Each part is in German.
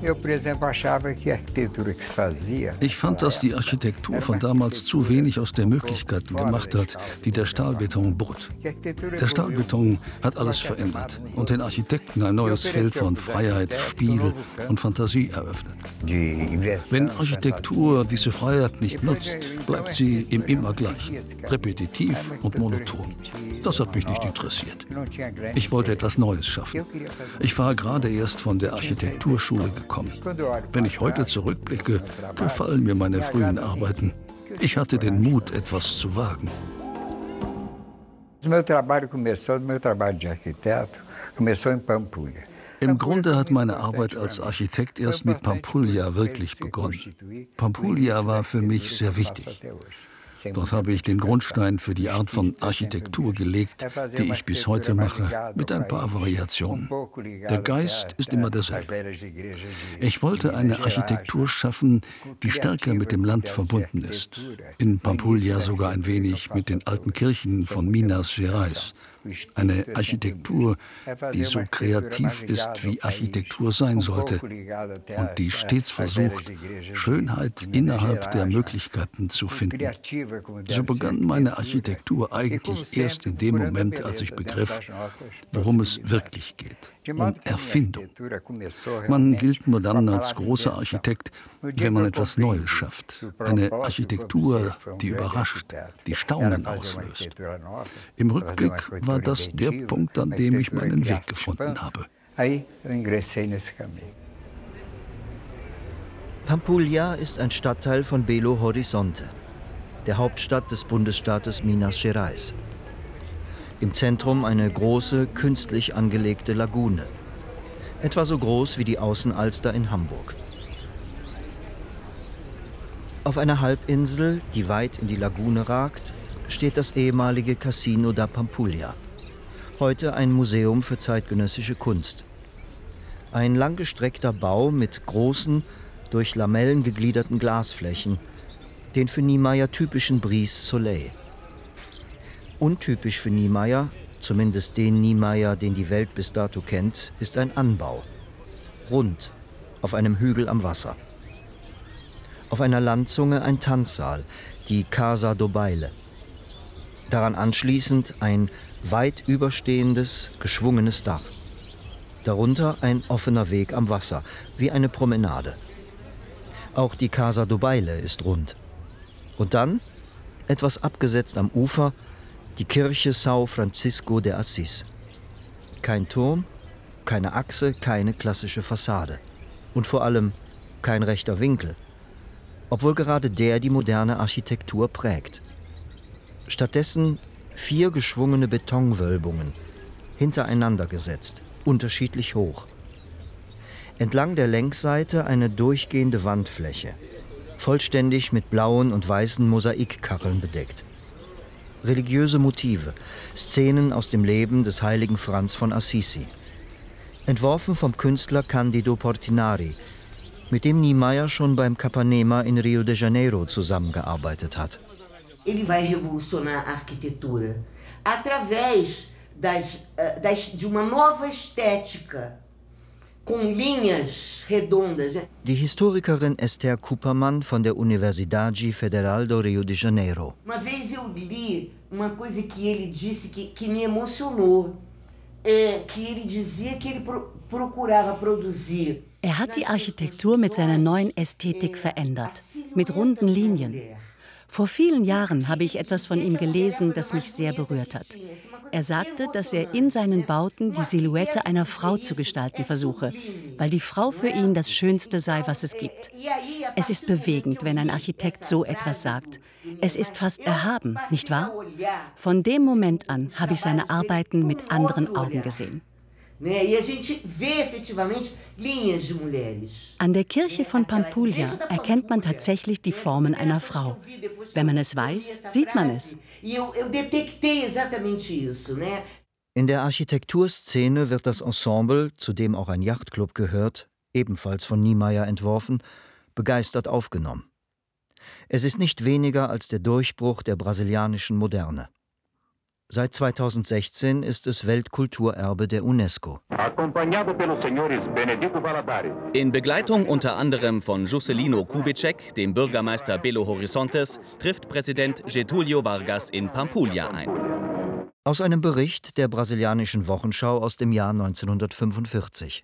Ich fand, dass die Architektur von damals zu wenig aus den Möglichkeiten gemacht hat, die der Stahlbeton bot. Der Stahlbeton hat alles verändert und den Architekten ein neues Feld von Freiheit, Spiel und Fantasie eröffnet. Wenn Architektur diese Freiheit nicht nutzt, bleibt sie im Immergleichen, repetitiv und monoton. Das hat mich nicht interessiert. Ich wollte etwas Neues schaffen. Ich war gerade erst von der Architekturschule gekommen. Wenn ich heute zurückblicke, gefallen mir meine frühen Arbeiten. Ich hatte den Mut, etwas zu wagen. Im Grunde hat meine Arbeit als Architekt erst mit Pampulha wirklich begonnen. Pampulha war für mich sehr wichtig. Dort habe ich den Grundstein für die Art von Architektur gelegt, die ich bis heute mache, mit ein paar Variationen. Der Geist ist immer derselbe. Ich wollte eine Architektur schaffen, die stärker mit dem Land verbunden ist. In Pampulha sogar ein wenig mit den alten Kirchen von Minas Gerais. Eine Architektur, die so kreativ ist, wie Architektur sein sollte und die stets versucht, Schönheit innerhalb der Möglichkeiten zu finden. So begann meine Architektur eigentlich erst in dem Moment, als ich begriff, worum es wirklich geht, um Erfindung. Man gilt nur dann als großer Architekt, wenn man etwas Neues schafft. Eine Architektur, die überrascht, die Staunen auslöst. Im Rückblick war das der Punkt, an dem ich meinen Weg gefunden habe. Pampulha ist ein Stadtteil von Belo Horizonte, der Hauptstadt des Bundesstaates Minas Gerais. Im Zentrum eine große, künstlich angelegte Lagune. Etwa so groß wie die Außenalster in Hamburg. Auf einer Halbinsel, die weit in die Lagune ragt, steht das ehemalige Casino da Pampulha. Heute ein Museum für zeitgenössische Kunst. Ein langgestreckter Bau mit großen, durch Lamellen gegliederten Glasflächen, den für Niemeyer typischen Brise-Soleil. Untypisch für Niemeyer, zumindest den Niemeyer, den die Welt bis dato kennt, ist ein Anbau. Rund, auf einem Hügel am Wasser. Auf einer Landzunge ein Tanzsaal, die Casa do Baile. Daran anschließend ein weit überstehendes, geschwungenes Dach. Darunter ein offener Weg am Wasser, wie eine Promenade. Auch die Casa do Baile ist rund. Und dann, etwas abgesetzt am Ufer, die Kirche São Francisco de Assis. Kein Turm, keine Achse, keine klassische Fassade. Und vor allem kein rechter Winkel. Obwohl gerade der die moderne Architektur prägt. Stattdessen 4 geschwungene Betonwölbungen, hintereinander gesetzt, unterschiedlich hoch. Entlang der Längsseite eine durchgehende Wandfläche, vollständig mit blauen und weißen Mosaikkacheln bedeckt. Religiöse Motive, Szenen aus dem Leben des heiligen Franz von Assisi. Entworfen vom Künstler Candido Portinari, mit dem Niemeyer schon beim Capanema in Rio de Janeiro zusammengearbeitet hat. Ele vai revolucionar a arquitetura através de uma nova estética com linhas redondas. Die Historikerin Esther Kupermann von der Universidade Federal do Rio de Janeiro. Uma vez eu li uma coisa que ele disse que me emocionou, que ele dizia que ele procurava produzir. Er hat die Architektur mit seiner neuen Ästhetik verändert, mit runden Linien. Vor vielen Jahren habe ich etwas von ihm gelesen, das mich sehr berührt hat. Er sagte, dass er in seinen Bauten die Silhouette einer Frau zu gestalten versuche, weil die Frau für ihn das Schönste sei, was es gibt. Es ist bewegend, wenn ein Architekt so etwas sagt. Es ist fast erhaben, nicht wahr? Von dem Moment an habe ich seine Arbeiten mit anderen Augen gesehen. An der Kirche von Pampulha erkennt man tatsächlich die Formen einer Frau. Wenn man es weiß, sieht man es. In der Architekturszene wird das Ensemble, zu dem auch ein Yachtclub gehört, ebenfalls von Niemeyer entworfen, begeistert aufgenommen. Es ist nicht weniger als der Durchbruch der brasilianischen Moderne. Seit 2016 ist es Weltkulturerbe der UNESCO. In Begleitung unter anderem von Juscelino Kubitschek, dem Bürgermeister Belo Horizontes, trifft Präsident Getúlio Vargas in Pampulha ein. Aus einem Bericht der brasilianischen Wochenschau aus dem Jahr 1945.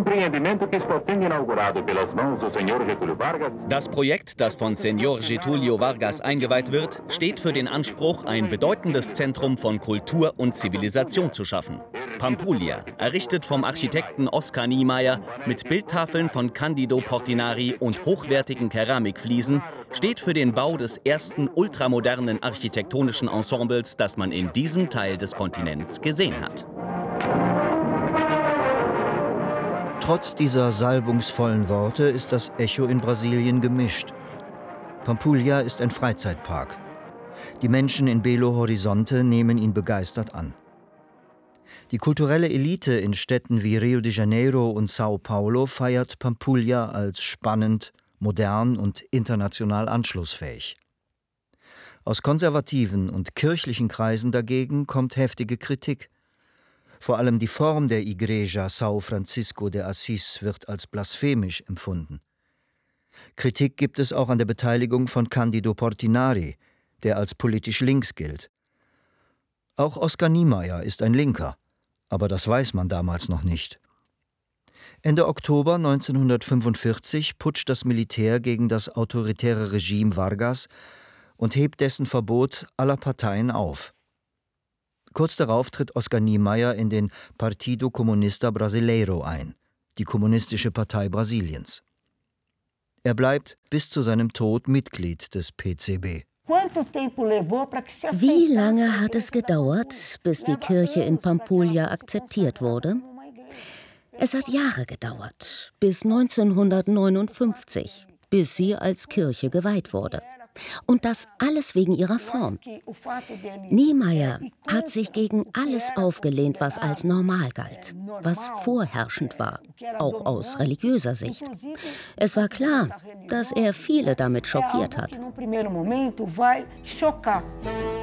Das Projekt, das von Senor Getúlio Vargas eingeweiht wird, steht für den Anspruch, ein bedeutendes Zentrum von Kultur und Zivilisation zu schaffen. Pampulha, errichtet vom Architekten Oscar Niemeyer mit Bildtafeln von Cândido Portinari und hochwertigen Keramikfliesen, steht für den Bau des ersten ultramodernen architektonischen Ensembles, das man in diesem Teil des Kontinents gesehen hat. Trotz dieser salbungsvollen Worte ist das Echo in Brasilien gemischt. Pampulha ist ein Freizeitpark. Die Menschen in Belo Horizonte nehmen ihn begeistert an. Die kulturelle Elite in Städten wie Rio de Janeiro und São Paulo feiert Pampulha als spannend, modern und international anschlussfähig. Aus konservativen und kirchlichen Kreisen dagegen kommt heftige Kritik. Vor allem die Form der Igreja São Francisco de Assis wird als blasphemisch empfunden. Kritik gibt es auch an der Beteiligung von Cândido Portinari, der als politisch links gilt. Auch Oscar Niemeyer ist ein Linker, aber das weiß man damals noch nicht. Ende Oktober 1945 putscht das Militär gegen das autoritäre Regime Vargas und hebt dessen Verbot aller Parteien auf. Kurz darauf tritt Oscar Niemeyer in den Partido Comunista Brasileiro ein, die kommunistische Partei Brasiliens. Er bleibt bis zu seinem Tod Mitglied des PCB. Wie lange hat es gedauert, bis die Kirche in Pampulha akzeptiert wurde? Es hat Jahre gedauert, bis 1959, bis sie als Kirche geweiht wurde. Und das alles wegen ihrer Form. Niemeyer hat sich gegen alles aufgelehnt, was als normal galt, was vorherrschend war, auch aus religiöser Sicht. Es war klar, dass er viele damit schockiert hat.